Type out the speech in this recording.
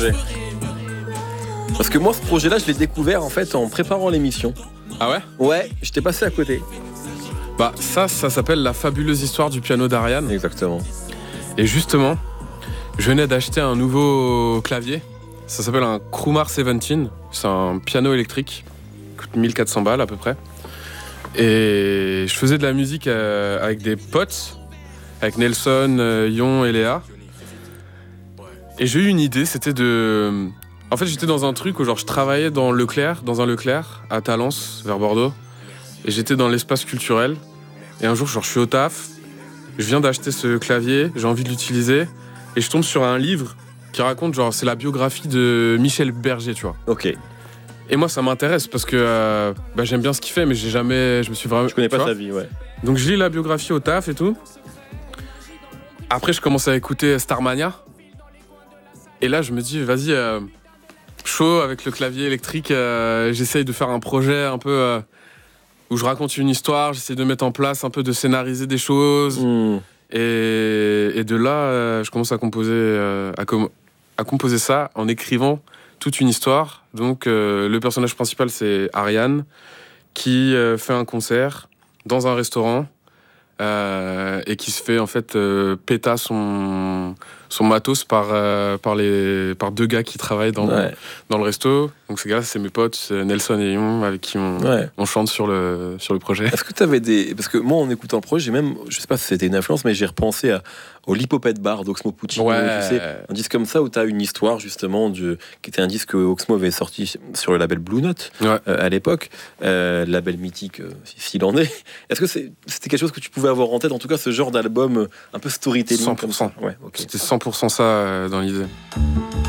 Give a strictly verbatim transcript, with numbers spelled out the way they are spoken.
Parce que moi, ce projet-là, je l'ai découvert en fait en préparant l'émission. Ah ouais? Ouais, j'étais passé à côté. Bah ça, ça s'appelle La fabuleuse histoire du piano d'Ariane. Exactement. Et justement, je venais d'acheter un nouveau clavier. Ça s'appelle un Crumar dix-sept. C'est un piano électrique. Il coûte mille quatre cents balles à peu près. Et je faisais de la musique euh, avec des potes, avec Nelson, euh, Yon et Léa. Et j'ai eu une idée, c'était de... En fait, j'étais dans un truc où genre, je travaillais dans Leclerc, dans un Leclerc, à Talence, vers Bordeaux. Et j'étais dans l'espace culturel. Et un jour, genre, je suis au taf, je viens d'acheter ce clavier, j'ai envie de l'utiliser. Et je tombe sur un livre qui raconte, genre, c'est la biographie de Michel Berger, tu vois. Ok. Et moi, ça m'intéresse parce que euh, bah, j'aime bien ce qu'il fait, mais j'ai jamais... Je me suis vraiment... Je connais pas tu vois. sa vie, ouais. Donc, je lis la biographie au taf et tout. Après, je commence à écouter Starmania. Et là, je me dis, vas-y... Euh, chaud avec le clavier électrique, euh, j'essaye de faire un projet un peu euh, où je raconte une histoire, j'essaye de mettre en place un peu, de scénariser des choses. Mmh. Et, et de là, euh, je commence à composer, euh, à, com- à composer ça en écrivant toute une histoire. Donc euh, le personnage principal, c'est Ariane, qui euh, fait un concert dans un restaurant euh, et qui se fait en fait euh, péta son... son matos par, euh, par, les, par deux gars qui travaillent dans, Ouais. le, dans le resto. Donc ces gars-là, c'est mes potes, c'est Nelson et Yon, avec qui on, Ouais. on chante sur le, sur le projet. Est-ce que tu avais des... Parce que moi, en écoutant le projet, j'ai même... Je sais pas si c'était une influence, mais j'ai repensé à... au Lipopette Bar d'Oxmo Puccino. Ouais. Tu sais, un disque comme ça où tu as une histoire, justement, du... qui était un disque que Oxmo avait sorti sur le label Blue Note Ouais. euh, à l'époque. Euh, label mythique, euh, s'il en est. Est-ce que c'est... c'était quelque chose que tu pouvais avoir en tête, en tout cas, ce genre d'album euh, un peu storytelling cent comme pour ça? cent. Ouais, ok. C'était cent pour cent ça euh, dans l'idée.